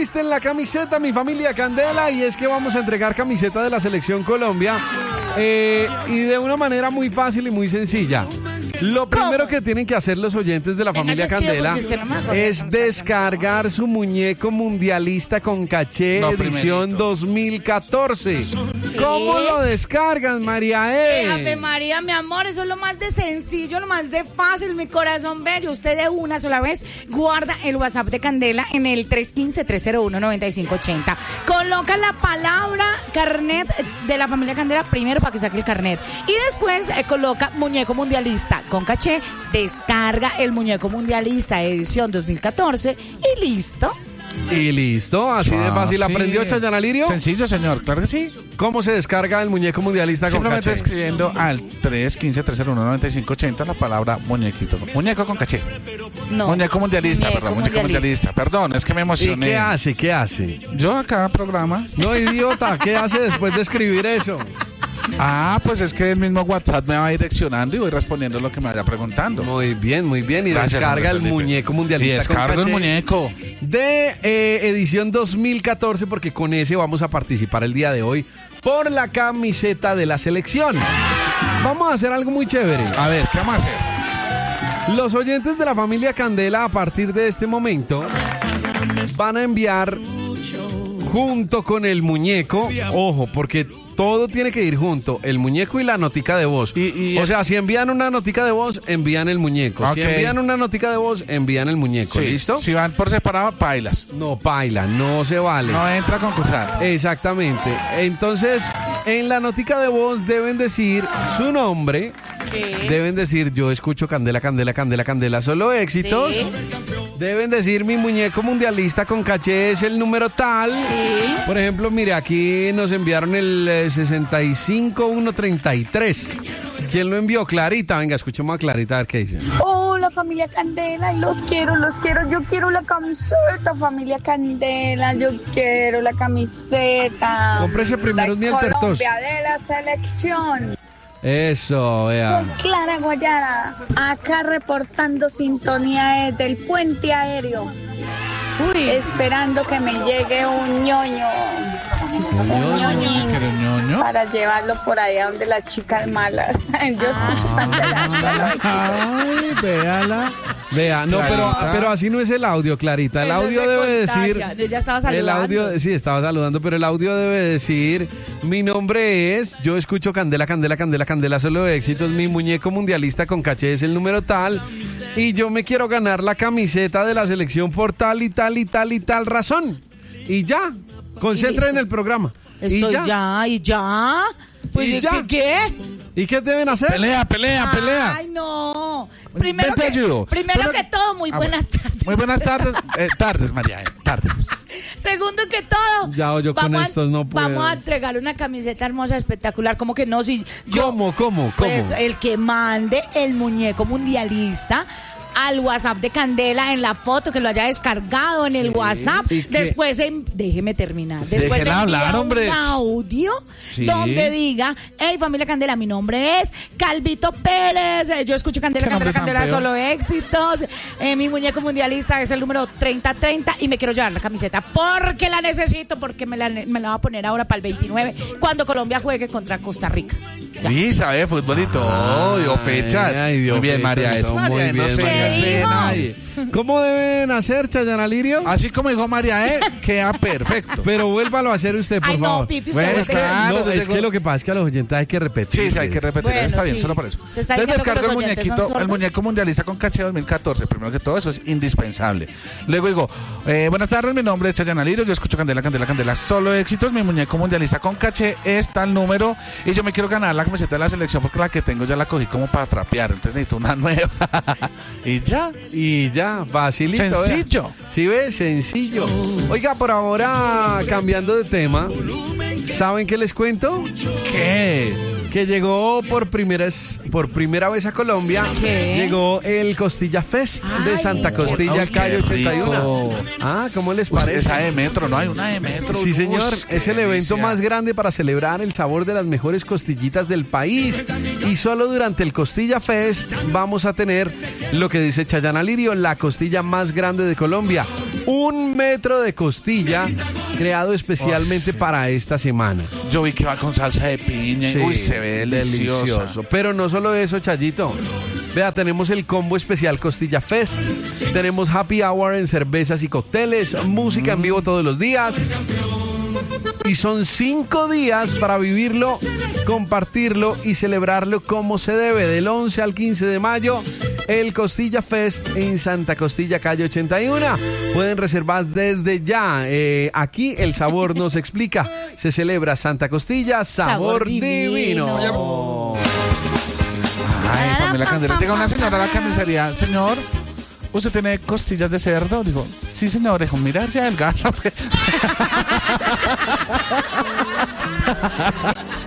alisten la camiseta, mi familia Candela, y es que vamos a entregar camiseta de la Selección Colombia y de una manera muy fácil y muy sencilla. Lo primero que tienen que hacer los oyentes de la familia Candela es descargar su muñeco mundialista con caché edición 2014. ¿Cómo lo descargan, María Ave María, mi amor, eso es lo más de sencillo, lo más de fácil, mi corazón bello. Usted de una sola vez guarda el WhatsApp de Candela en el 315-301-9580. Coloca la palabra carnet de la familia Candela primero para que saque el carnet. Y después coloca muñeco mundialista con caché, descarga el muñeco mundialista edición 2014 y listo. Y listo, así de fácil. ¿Aprendió, Chayana Lirio? Sencillo, señor, claro que sí. ¿Cómo se descarga el muñeco mundialista con caché? Simplemente escribiendo al 315-301-9580 la palabra muñequito. Muñeco con caché. No. Muñeco mundialista, muñeco mundialista. Perdón, es que me emocioné. ¿Y qué hace? Yo acá programa. No, idiota, ¿qué hace después de escribir eso? Pues es que el mismo WhatsApp me va direccionando y voy respondiendo lo que me vaya preguntando. Muy bien. Y gracias, descarga el muñeco mundialista. Y descarga el muñeco de edición 2014, porque con ese vamos a participar el día de hoy por la camiseta de la selección. Vamos a hacer algo muy chévere. A ver, ¿qué vamos a hacer? Los oyentes de la familia Candela, a partir de este momento, van a enviar junto con el muñeco, ojo, porque todo tiene que ir junto, el muñeco y la notica de voz. O sea, si envían una notica de voz, envían el muñeco. Okay. Si envían una notica de voz, envían el muñeco. Sí. ¿Listo? Si van por separado, pailas. No paila, no se vale. No entra a concursar. Exactamente. Entonces, en la notica de voz deben decir su nombre. ¿Qué? Deben decir, yo escucho Candela, Candela, Candela, Candela, solo éxitos. Sí. Deben decir, mi muñeco mundialista con caché es el número tal. Sí. Por ejemplo, mire, aquí nos enviaron el 65133. ¿Quién lo envió? Clarita. Venga, escuchemos a Clarita a ver qué dice. Hola familia Candela, y los quiero, yo quiero la camiseta, familia Candela, yo quiero la camiseta. Cómprese primero mi Altertos. Colombia de la selección. Eso, vea. Con Clara Guayara, acá reportando sintonía desde el puente aéreo. Uy. Esperando que me llegue un ñoño. Un ñoño para llevarlo por allá donde las chicas malas. Yo escucho Candela. Ay, véala. Vea, no, pero así no es el audio, Clarita. El audio debe decir. Ya estaba saludando. El audio, sí, estaba saludando, pero el audio debe decir: mi nombre es, yo escucho Candela, Candela, Candela, Candela, solo éxitos. Mi muñeco mundialista con caché es el número tal. Y yo me quiero ganar la camiseta de la selección por tal y tal y tal y tal razón. Y ya, concentra en el programa. Estoy y ya. Pues, ¿Y ya? ¿Qué? ¿Y qué deben hacer? Pelea. Ay, no. Primero Te ayudo. Primero que todo, muy buenas tardes. Muy buenas tardes. Tardes, María. Tardes. Segundo que todo. Ya, yo con estos no puedo. Vamos a entregar una camiseta hermosa, espectacular. ¿Cómo que no? Si yo, ¿Cómo? Pues el que mande el muñeco mundialista al WhatsApp de Candela en la foto, que lo haya descargado en el WhatsApp. Después, déjeme terminar. Después Dejen hablar, hombre. Un audio donde diga: hey, familia Candela, mi nombre es Calvito Pérez. Yo escucho Candela, Candela, solo éxitos. Mi muñeco mundialista es el número 3030 y me quiero llevar la camiseta porque la necesito, porque me la voy a poner ahora para el 29 cuando Colombia juegue contra Costa Rica. Sí, sabe fútbol y todo, dio fechas. Muy bien, María. Eso muy bien, no se de nadie. ¿Cómo deben hacer, Chayana Lirio? Así como dijo María, queda perfecto. Pero vuélvalo a hacer usted, por favor. Pipi, bueno, es que lo que pasa es que a los oyentes hay que repetir. Sí, hay que repetir. Bueno, está bien, solo por eso. Entonces descargo el muñeco mundialista con caché 2014. Primero que todo, eso es indispensable. Luego digo, buenas tardes, mi nombre es Chayana Lirio, yo escucho Candela, Candela, Candela, solo éxitos. Mi muñeco mundialista con caché es tal número y yo me quiero ganar la camiseta de la selección porque la que tengo ya la cogí como para trapear, entonces necesito una nueva. Y ya, facilito. Sencillo. ¿Vea? ¿Sí ves? Sencillo. Oiga, por ahora, cambiando de tema, ¿saben qué les cuento? ¿Qué? Que llegó por primera vez a Colombia. ¿Qué? Llegó el Costilla Fest de Santa Costilla, calle 81. ¿Cómo les parece? Esa de metro, ¿no? Hay una de metro. Sí, señor. Es el evento más grande para celebrar el sabor de las mejores costillitas del país. Y solo durante el Costilla Fest vamos a tener lo que dice Chayana Lirio, la costilla más grande de Colombia. 1 metro de costilla creado especialmente para esta semana. Yo vi que va con salsa de piña. Sí, Uy, se ve delicioso. Pero no solo eso, Chayito. Vea, tenemos el combo especial Costilla Fest. Tenemos happy hour en cervezas y cócteles. Música en vivo todos los días. Y son 5 días para vivirlo, compartirlo y celebrarlo como se debe. Del 11 al 15 de mayo, el Costilla Fest en Santa Costilla, calle 81. Pueden reservar desde ya. Aquí el sabor nos explica. Se celebra Santa Costilla, sabor divino. Ay, Pamela Candela. Llega una señora a la carnicería. Señor, ¿usted tiene costillas de cerdo? Digo, sí, señor. Dijo, mira, ya adelgaza.